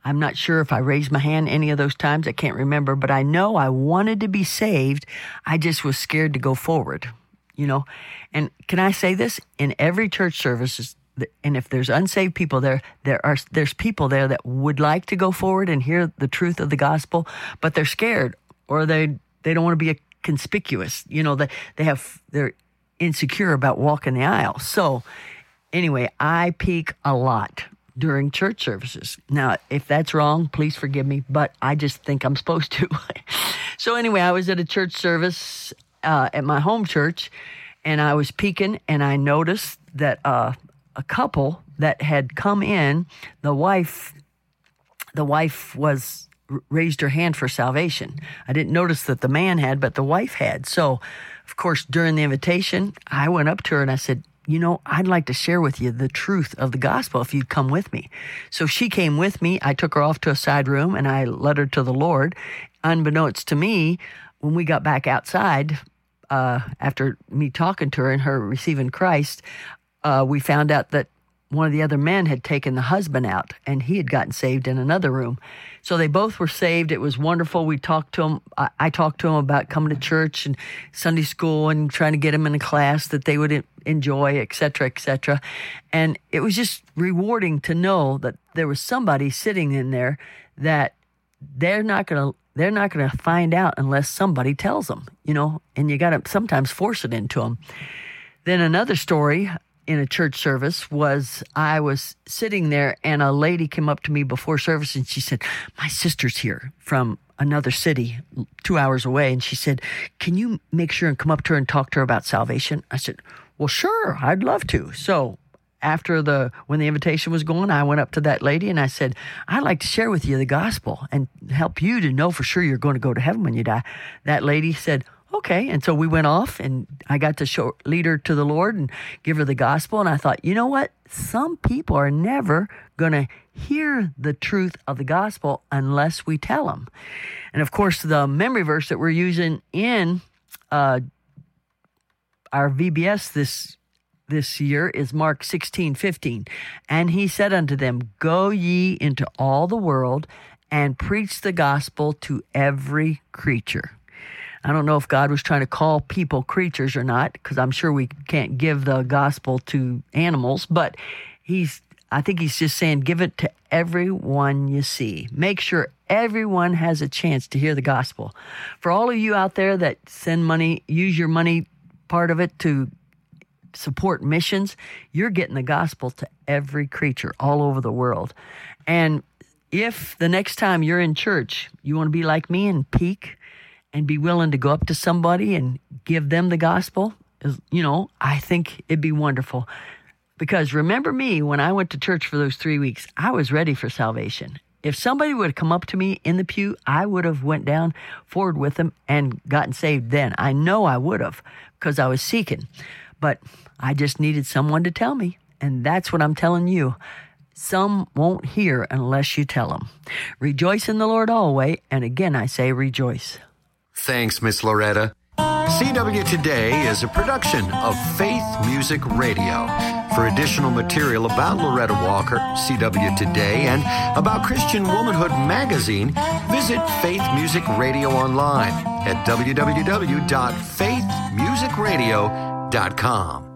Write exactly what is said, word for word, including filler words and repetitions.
I'm not sure if I raised my hand any of those times. I can't remember, but I know I wanted to be saved. I just was scared to go forward, you know. And can I say this? In every church service, and if there's unsaved people there, there are there's people there that would like to go forward and hear the truth of the gospel, but they're scared, or they they don't want to be a conspicuous. You know, they they have they're insecure about walking the aisle. So anyway, I peek a lot during church services. Now, if that's wrong, please forgive me, but I just think I'm supposed to. So anyway, I was at a church service uh, at my home church, and I was peeking, and I noticed that uh, a couple that had come in, the wife, the wife was raised her hand for salvation. I didn't notice that the man had, but the wife had. So, of course, during the invitation, I went up to her and I said, you know, I'd like to share with you the truth of the gospel if you'd come with me. So she came with me. I took her off to a side room and I led her to the Lord. Unbeknownst to me, when we got back outside, uh, after me talking to her and her receiving Christ, uh, we found out that one of the other men had taken the husband out and he had gotten saved in another room. So they both were saved. It was wonderful. We talked to them. I, I talked to them about coming to church and Sunday school and trying to get them in a class that they would enjoy, et cetera, et cetera. And it was just rewarding to know that there was somebody sitting in there that they're not going to they're not going to find out unless somebody tells them, you know, and you got to sometimes force it into them. Then another story in a church service was I was sitting there and a lady came up to me before service and she said, my sister's here from another city two hours away. And she said, can you make sure and come up to her and talk to her about salvation? I said, well, sure, I'd love to. So after the, when the invitation was going, I went up to that lady and I said, I'd like to share with you the gospel and help you to know for sure you're going to go to heaven when you die. That lady said, okay. And so we went off and I got to show, lead her to the Lord and give her the gospel. And I thought, you know what? Some people are never going to hear the truth of the gospel unless we tell them. And of course, the memory verse that we're using in uh, our V B S this this year is Mark sixteen fifteen. And he said unto them, go ye into all the world and preach the gospel to every creature. I don't know if God was trying to call people creatures or not, because I'm sure we can't give the gospel to animals, but he's, I think he's just saying, give it to everyone you see. Make sure everyone has a chance to hear the gospel. For all of you out there that send money, use your money, part of it to support missions, you're getting the gospel to every creature all over the world. And if the next time you're in church, you want to be like me and peek, and be willing to go up to somebody and give them the gospel, you know, I think it'd be wonderful. Because remember me, when I went to church for those three weeks, I was ready for salvation. If somebody would have come up to me in the pew, I would have went down forward with them and gotten saved then. I know I would have, because I was seeking. But I just needed someone to tell me. And that's what I'm telling you. Some won't hear unless you tell them. Rejoice in the Lord always. And again, I say rejoice. Thanks, Miss Loretta. C W Today is a production of Faith Music Radio. For additional material about Loretta Walker, C W Today, and about Christian Womanhood Magazine, visit Faith Music Radio online at w w w dot faith music radio dot com.